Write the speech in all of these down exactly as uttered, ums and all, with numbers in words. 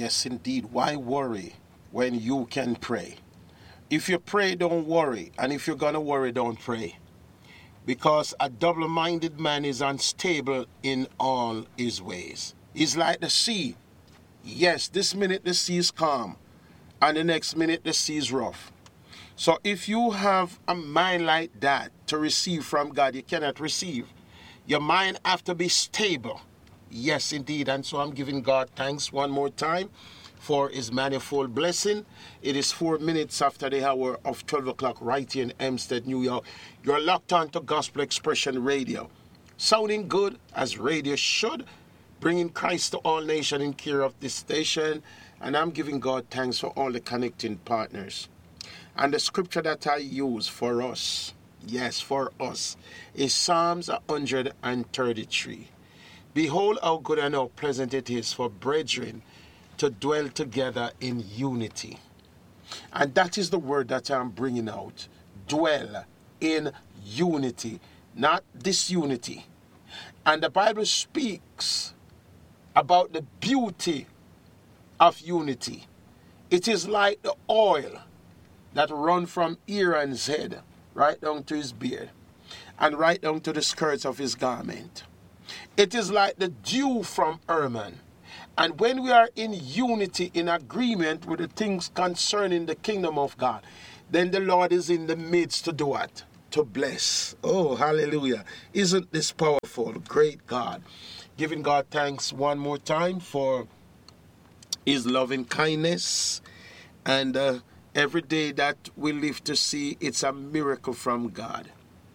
Yes, indeed. Why worry when you can pray? If you pray, don't worry. And if you're going to worry, don't pray. Because a double-minded man is unstable in all his ways. He's like the sea. Yes, this minute the sea is calm. And the next minute the sea is rough. So if you have a mind like that to receive from God, you cannot receive. Your mind have to be stable. Yes, indeed. And so I'm giving God thanks one more time for his manifold blessing. It is four minutes after the hour of twelve o'clock right here in Hempstead, New York. You're locked on to Gospel Expression Radio. Sounding good as radio should. Bringing Christ to all nations in care of this station. And I'm giving God thanks for all the connecting partners. And the scripture that I use for us, yes, for us, is Psalms one thirty-three. Behold how good and how pleasant it is for brethren to dwell together in unity. And that is the word that I'm bringing out. Dwell in unity, not disunity. And the Bible speaks about the beauty of unity. It is like the oil that run from Aaron's head right down to his beard and right down to the skirts of his garment. It is like the dew from Hermon. And when we are in unity, in agreement with the things concerning the kingdom of God, then the Lord is in the midst to do what? To bless. Oh, hallelujah. Isn't this powerful? Great God. Giving God thanks one more time for his loving kindness. And uh, every day that we live to see, it's a miracle from God.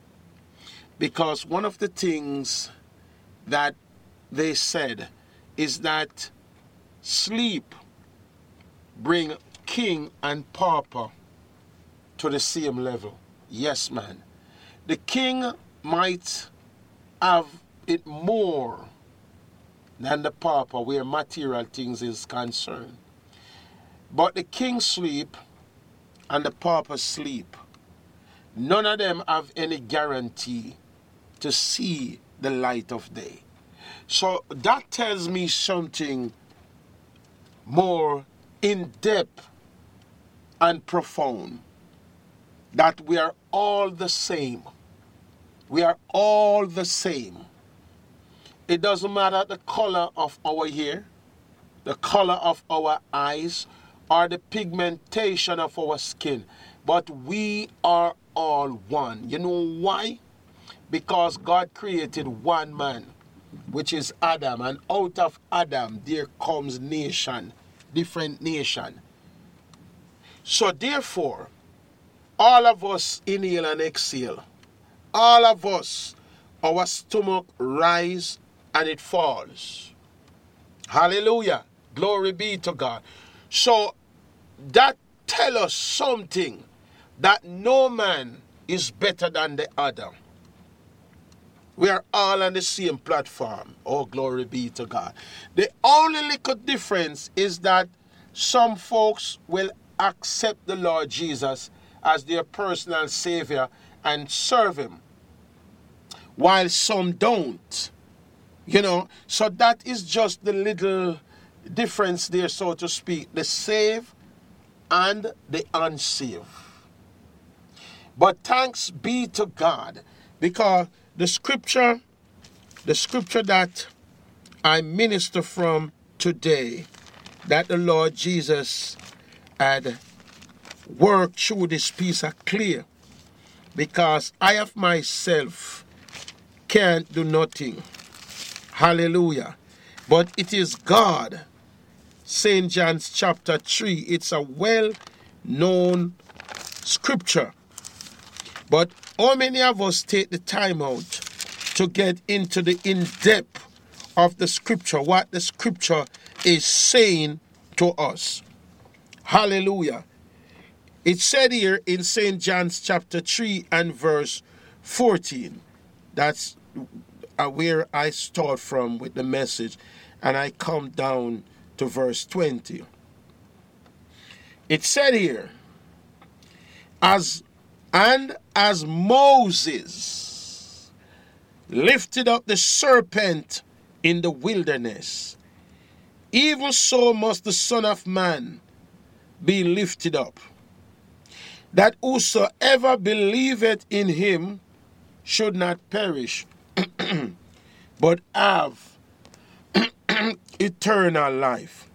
Because one of the things that they said is that sleep bring king and pauper to the same level. Yes, man. The king might have it more than the pauper where material things is concerned. But the king sleep and the pauper sleep. None of them have any guarantee to see the light of day. So that tells me something more in-depth and profound. That we are all the same. We are all the same. It doesn't matter the color of our hair, the color of our eyes, or the pigmentation of our skin. But we are all one. You know why? Because God created one man, which is Adam. And out of Adam, there comes nation, different nation. So therefore, all of us inhale and exhale. All of us, our stomach rise and it falls. Hallelujah. Glory be to God. So that tells us something, that no man is better than the other. We are all on the same platform. Oh, glory be to God. The only little difference is that some folks will accept the Lord Jesus as their personal Savior and serve Him, while some don't. You know, so that is just the little difference there, so to speak. The saved and the unsaved. But thanks be to God, because the scripture, the scripture that I minister from today, that the Lord Jesus had worked through this piece are clear, because I of myself can't do nothing. Hallelujah. But it is God. Saint John's chapter three. It's a well-known scripture. But how many of us take the time out to get into the in-depth of the scripture, what the scripture is saying to us? Hallelujah. It said here in Saint John's chapter three and verse fourteen. That's where I start from with the message, and I come down to verse twenty. It said here, as and as Moses lifted up the serpent in the wilderness, even so must the Son of Man be lifted up, that whosoever believeth in him should not perish, but have eternal life.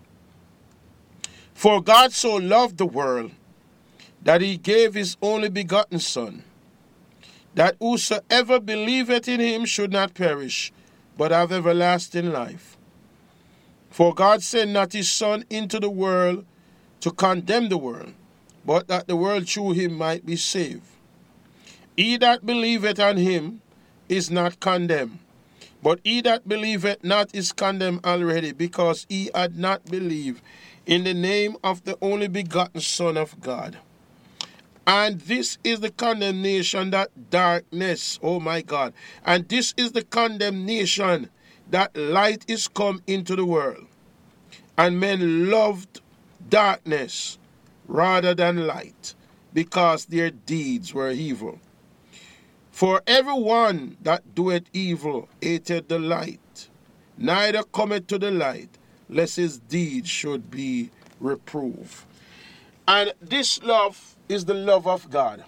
For God so loved the world that he gave his only begotten Son, that whosoever believeth in him should not perish, but have everlasting life. For God sent not his Son into the world to condemn the world, but that the world through him might be saved. He that believeth on him is not condemned, but he that believeth not is condemned already, because he had not believed in the name of the only begotten Son of God. And this is the condemnation that darkness, oh my God, and this is the condemnation that light is come into the world, and men loved darkness rather than light, because their deeds were evil. For everyone that doeth evil hateth the light, neither cometh to the light, lest his deeds should be reproved. And this love is the love of God.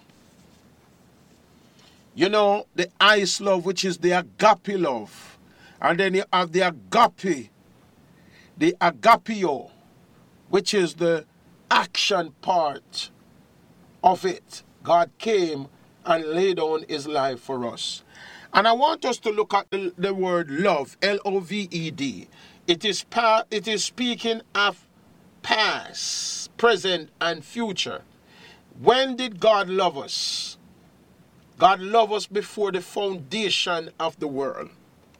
You know, the highest love, which is the agape love. And then you have the agape, the agapeo, which is the action part of it. God came and laid down his life for us. And I want us to look at the, the word love, L O V E D. It is, pa- it is speaking of past, present, and future. When did God love us? God loved us before the foundation of the world.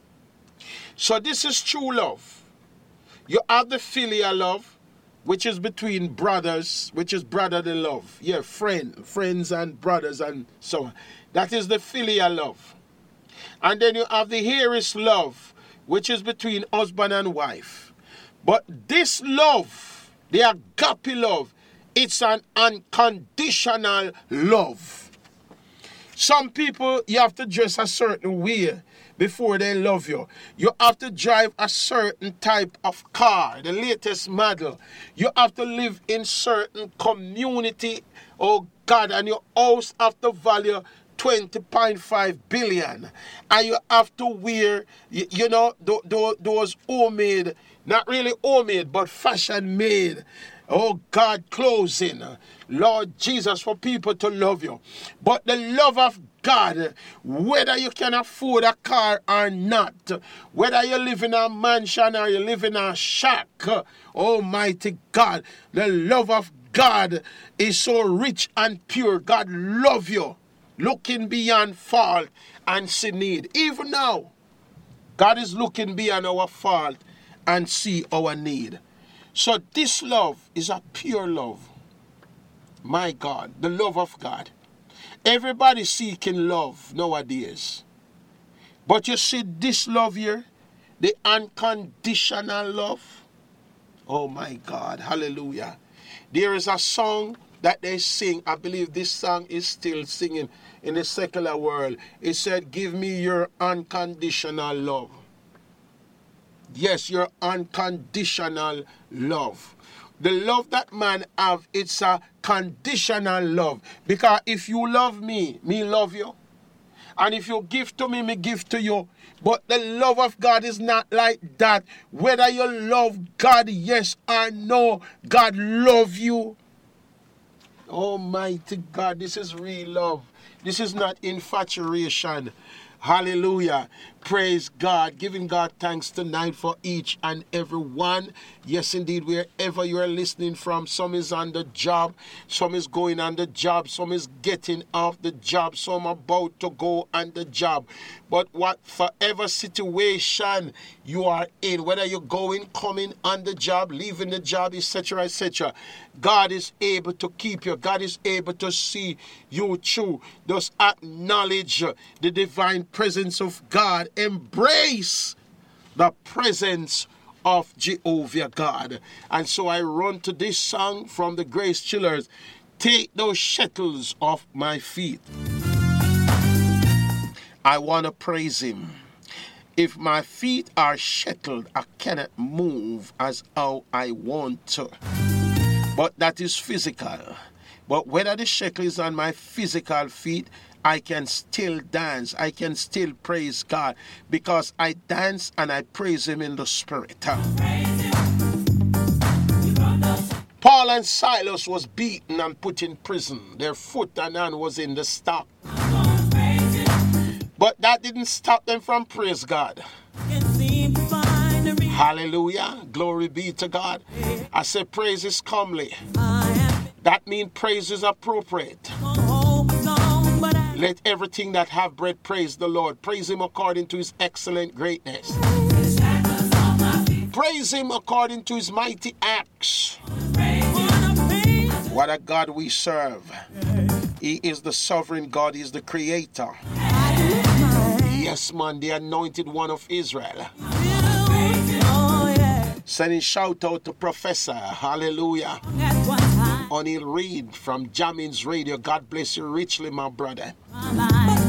So this is true love. You have the filial love, which is between brothers, which is brotherly love. Yeah, friend, friends and brothers and so on. That is the filial love. And then you have the heiress love, which is between husband and wife. But this love, the agape love, it's an unconditional love. Some people, you have to dress a certain way before they love you. You have to drive a certain type of car, the latest model. You have to live in certain community, oh God, and your house have to value twenty point five billion. And you have to wear, you, you know, th- th- those homemade, not really homemade, but fashion made, oh God, clothing, Lord Jesus, for people to love you. But the love of God, whether you can afford a car or not, whether you live in a mansion or you live in a shack, Almighty God, the love of God is so rich and pure. God loves you, looking beyond fault and sin need. Even now, God is looking beyond our fault and see our need. So this love is a pure love. My God, the love of God. Everybody seeking love nowadays. But you see this love here, the unconditional love. Oh my God, hallelujah. There is a song that they sing. I believe this song is still singing in the secular world. It said, give me your unconditional love. Yes, your unconditional love. The love that man have, it's a conditional love. Because if you love me, me love you. And if you give to me, me give to you. But the love of God is not like that. Whether you love God, yes or no, God love you. Almighty God, this is real love. This is not infatuation. Hallelujah. Praise God. Giving God thanks tonight for each and every one. Yes, indeed, wherever you are listening from, some is on the job, some is going on the job, some is getting off the job, some about to go on the job. But whatever situation you are in, whether you're going, coming on the job, leaving the job, et cetera, et cetera, God is able to keep you. God is able to see you through. Just acknowledge the divine presence of God. Embrace the presence of Jehovah God. And so I run to this song from the Grace Chillers. Take those shackles off my feet. I want to praise him. If my feet are shackled, I cannot move as how I want to. But that is physical. But whether the shackle is on my physical feet, I can still dance. I can still praise God because I dance and I praise Him in the Spirit. Paul and Silas was beaten and put in prison. Their foot and hand was in the stock. But that didn't stop them from praise God. Hallelujah. Glory be to God. I say praise is comely. That means praise is appropriate. Let everything that have breath praise the Lord. Praise Him according to His excellent greatness. Praise Him according to His mighty acts. What a God we serve. He is the sovereign God. He is the creator. Yes, man, the anointed one of Israel. Sending shout out to Professor. Hallelujah. O'Neil Reed from Jammins Radio. God bless you richly, my brother.